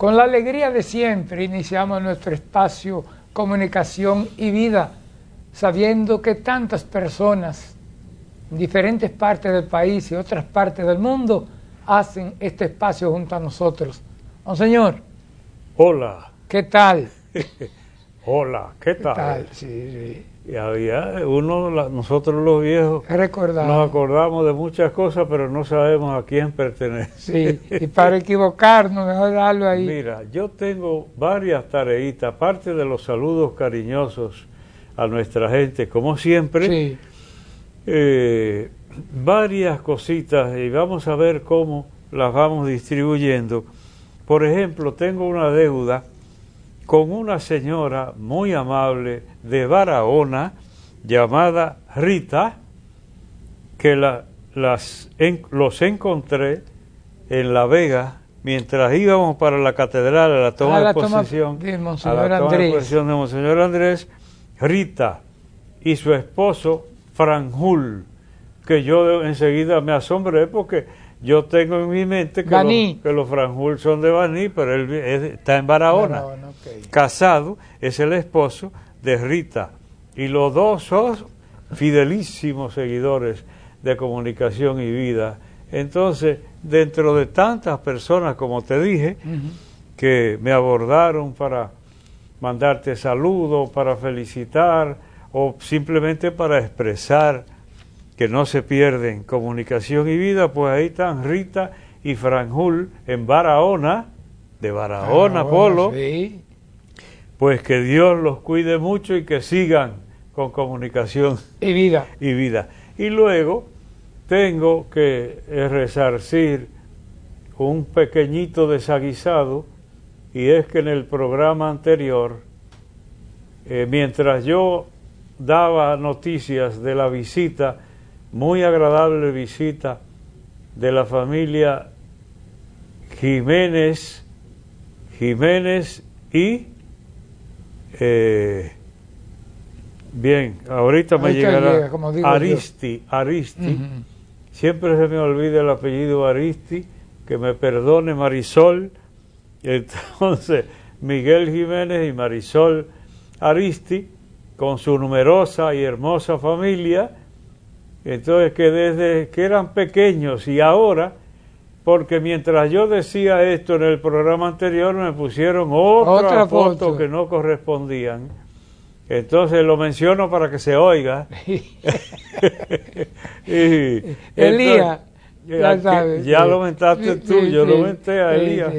Con la alegría de siempre iniciamos nuestro espacio Comunicación y Vida, sabiendo que tantas personas en diferentes partes del país y otras partes del mundo hacen este espacio junto a nosotros. Monseñor. Hola. ¿Qué tal? Hola, ¿qué tal? ¿Qué tal? Sí. Y había nosotros los viejos nos acordamos de muchas cosas, pero no sabemos a quién pertenece. Sí, y para equivocarnos, mejor darlo ahí. Mira, yo tengo varias tareitas, aparte de los saludos cariñosos a nuestra gente, como siempre, sí. Varias cositas, y vamos a ver cómo las vamos distribuyendo. Por ejemplo, tengo una deuda con una señora muy amable de Barahona llamada Rita, que los encontré en La Vega mientras íbamos para la catedral a la toma de posesión de Monseñor Andrés. Rita y su esposo Franjul, que yo enseguida me asombré porque yo tengo en mi mente que los Franjul son de Baní, pero él está en Barahona. Okay. Casado, es el esposo de Rita. Y los dos son fidelísimos seguidores de Comunicación y Vida. Entonces, dentro de tantas personas, como te dije, que me abordaron para mandarte saludos, para felicitar o simplemente para expresar que no se pierden Comunicación y Vida, pues ahí están Rita y Franjul en Barahona, de Barahona, Polo. Sí. Pues que Dios los cuide mucho y que sigan con Comunicación y Vida. Y luego tengo que resarcir un pequeñito desaguisado, y es que en el programa anterior, mientras yo daba noticias de la visita, muy agradable visita de la familia Jiménez y bien, ahorita me llegará Aristi. Siempre se me olvida el apellido Aristi, que me perdone Marisol. Entonces, Miguel Jiménez y Marisol Aristi, con su numerosa y hermosa familia. Entonces, que desde que eran pequeños y ahora, porque mientras yo decía esto en el programa anterior, me pusieron otra foto que no correspondían. Entonces lo menciono para que se oiga. Elías, ya lo mentaste tú, yo lo menté a Elías.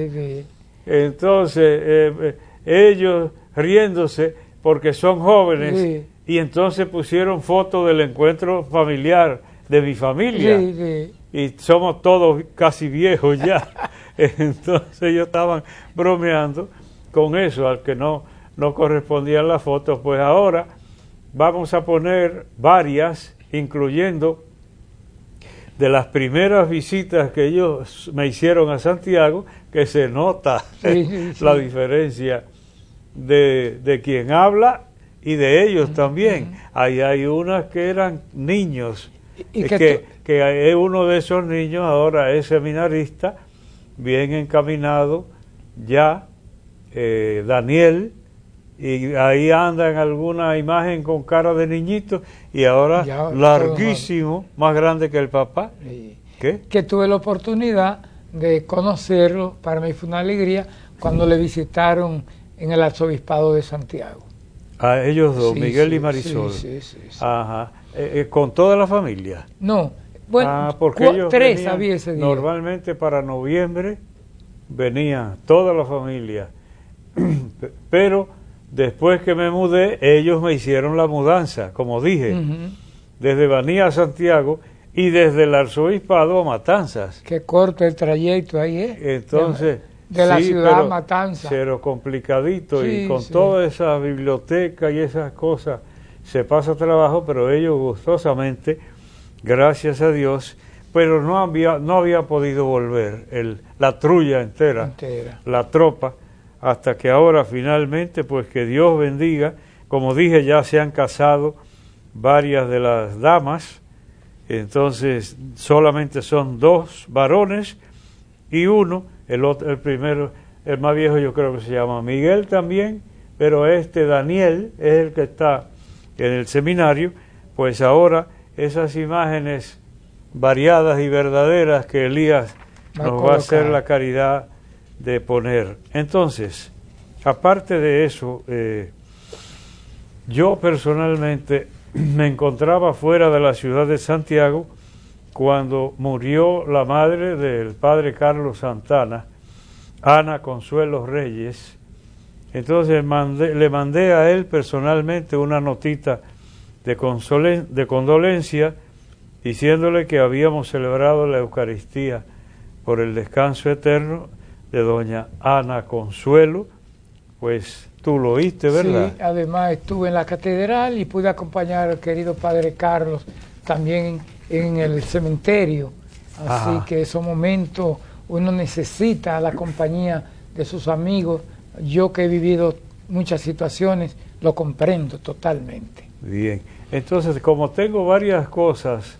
Entonces, ellos riéndose porque son jóvenes. Sí. Y entonces pusieron fotos del encuentro familiar de mi familia. Y somos todos casi viejos ya. Entonces ellos estaban bromeando con eso, al que no correspondían las fotos. Pues ahora vamos a poner varias, incluyendo de las primeras visitas que ellos me hicieron a Santiago, que se nota la diferencia de quien habla y de ellos también. Ahí hay unas que eran niños, que uno de esos niños ahora es seminarista, bien encaminado ya, Daniel, y ahí anda en alguna imagen con cara de niñito, y ahora ya, larguísimo, más grande que el papá. Que tuve la oportunidad de conocerlo, para mí fue una alegría, cuando le visitaron en el Arzobispado de Santiago. A ellos dos, Miguel y Marisol. Sí. Ajá. ¿Con toda la familia? No, bueno, porque ellos tres había ese día. Normalmente para noviembre venía toda la familia, pero después que me mudé, ellos me hicieron la mudanza, como dije, desde Baní a Santiago y desde el Arzobispado a Matanzas. Qué corto el trayecto ahí, ¿eh? Entonces, de la ciudad a Matanzas. Pero complicadito, y con toda esa biblioteca y esas cosas se pasa trabajo, pero ellos gustosamente, gracias a Dios, pero no había podido volver la trulla entera, la tropa, hasta que ahora finalmente, pues que Dios bendiga. Como dije, ya se han casado varias de las damas, entonces solamente son 2 varones y uno, el primero el más viejo yo creo que se llama Miguel también, pero Daniel es el que está en el seminario. Pues ahora esas imágenes variadas y verdaderas que Elías nos va a hacer la caridad de poner. Entonces, aparte de eso, yo personalmente me encontraba fuera de la ciudad de Santiago cuando murió la madre del padre Carlos Santana, Ana Consuelo Reyes. Entonces le mandé a él personalmente una notita de condolencia, diciéndole que habíamos celebrado la Eucaristía por el descanso eterno de doña Ana Consuelo. Pues tú lo oíste, ¿verdad? Sí, además estuve en la catedral y pude acompañar al querido padre Carlos también en el cementerio. Así que esos momentos uno necesita la compañía de sus amigos. Yo que he vivido muchas situaciones, lo comprendo totalmente. Bien, entonces como tengo varias cosas